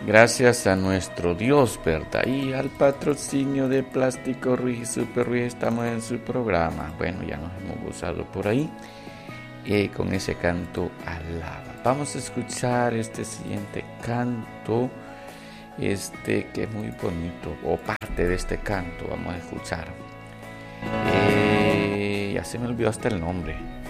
Gracias a nuestro Dios, ¿verdad? Y al patrocinio de Plástico Ruiz y Super Ruiz estamos en su programa. Bueno, ya nos hemos gozado por ahí con ese canto Alaba. Vamos a escuchar este siguiente canto, que es muy bonito, o parte de este canto vamos a escuchar. Ya se me olvidó hasta el nombre.